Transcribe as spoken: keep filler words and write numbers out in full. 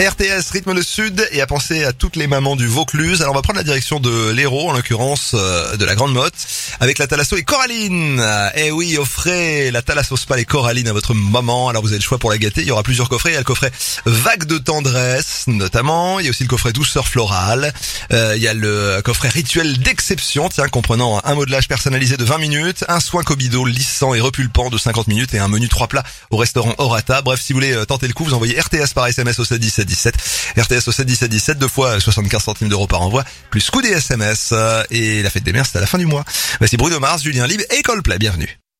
R T S rythme le sud et à penser à toutes les mamans du Vaucluse. Alors on va prendre la direction de l'Hérault, en l'occurrence euh, de la Grande Motte, avec la Thalasso et Coraline. Eh oui, offrez la Thalasso Spa et Coraline à votre maman. Alors vous avez le choix pour la gâter. Il y aura plusieurs coffrets. Il y a le coffret Vague de tendresse notamment. Il y a aussi le coffret Douceur florale. Euh, il y a le coffret Rituel d'exception, tiens, comprenant un modelage personnalisé de vingt minutes, un soin cobido lissant et repulpant de cinquante minutes et un menu trois plats au restaurant Orata. Bref, si vous voulez tenter le coup, vous envoyez R T S par S M S au sept dix-sept dix-sept. R T S au sept dix-sept dix-sept, deux fois soixante-quinze centimes d'euros par envoi, plus coût des S M S. Et la fête des mères, c'est à la fin du mois. Voici Bruno Mars, Julien Libre et Coldplay. Bienvenue.